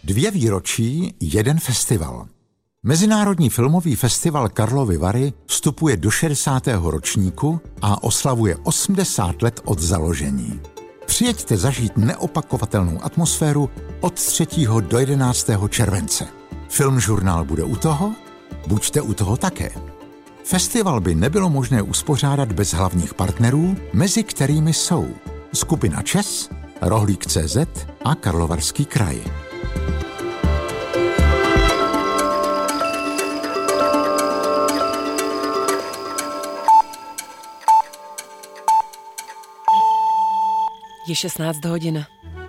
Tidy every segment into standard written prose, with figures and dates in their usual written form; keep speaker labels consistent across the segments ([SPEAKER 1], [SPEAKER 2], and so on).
[SPEAKER 1] 2 výročí, 1 festival. Mezinárodní filmový festival Karlovy Vary vstupuje do 60. ročníku a oslavuje 80 let od založení. Přijeďte zažít neopakovatelnou atmosféru od 3. do 11. července. Filmžurnál bude u toho? Buďte u toho také. Festival by nebylo možné uspořádat bez hlavních partnerů, mezi kterými jsou skupina ČES, Rohlík.cz a Karlovarský kraj.
[SPEAKER 2] Je 16 hodin.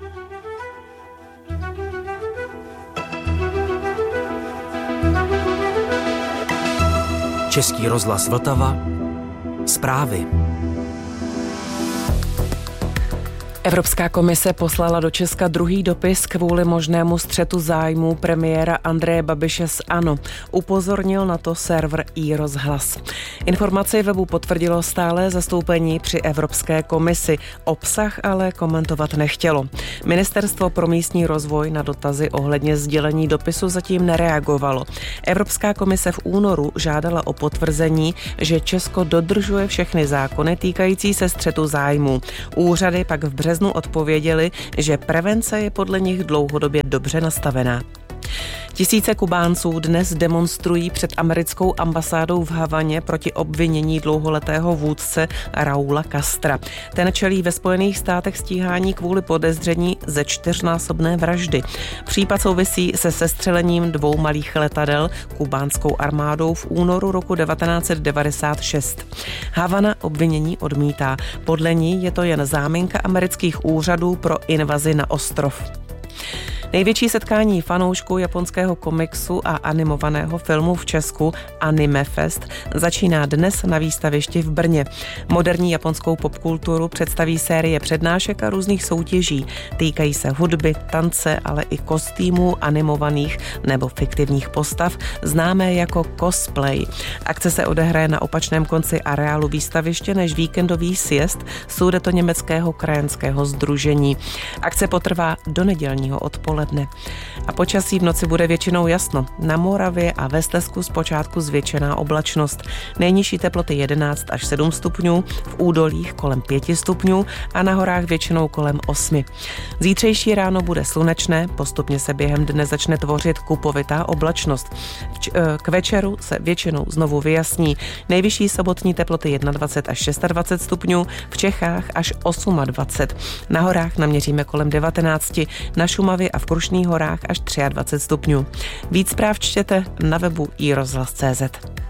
[SPEAKER 3] Český rozhlas Vltava. Zprávy.
[SPEAKER 2] Evropská komise poslala do Česka druhý dopis kvůli možnému střetu zájmů premiéra Andreje Babiše z ANO. Upozornil na to server iRozhlas. Informaci webu potvrdilo stálé zastoupení při Evropské komisi. Obsah ale komentovat nechtělo. Ministerstvo pro místní rozvoj na dotazy ohledně sdělení dopisu zatím nereagovalo. Evropská komise v únoru žádala o potvrzení, že Česko dodržuje všechny zákony týkající se střetu zájmů. Úřady pak v březnu odpověděli, že prevence je podle nich dlouhodobě dobře nastavená. Tisíce Kubánců dnes demonstrují před americkou ambasádou v Havaně proti obvinění dlouholetého vůdce Raula Castra. Ten čelí ve Spojených státech stíhání kvůli podezření ze 4násobné vraždy. Případ souvisí se sestřelením 2 malých letadel kubánskou armádou v únoru roku 1996. Havana obvinění odmítá. Podle ní je to jen záminka amerických úřadů pro invazi na ostrov. Největší setkání fanoušků japonského komiksu a animovaného filmu v Česku Animefest začíná dnes na výstavišti v Brně. Moderní japonskou popkulturu představí série přednášek a různých soutěží. Týkají se hudby, tance, ale i kostýmů animovaných nebo fiktivních postav, známé jako cosplay. Akce se odehraje na opačném konci areálu výstaviště než víkendový sjezd Sudetoněmeckého krajanského sdružení. Akce potrvá do nedělního odpoledne. A počasí v noci bude většinou jasno. Na Moravě a ve Slezsku zpočátku zvětšená oblačnost. Nejnižší teploty 11 až 7 stupňů, v údolích kolem 5 stupňů a na horách většinou kolem 8. Zítřejší ráno bude slunečné, postupně se během dne začne tvořit kupovitá oblačnost. K večeru se většinou znovu vyjasní. Nejvyšší sobotní teploty 21 až 26 stupňů, v Čechách až 28. Na horách naměříme kolem 19, na Šumavě a v Krušných horách až 23 stupňů. Víc zpráv čtěte na webu iRozhlas.cz.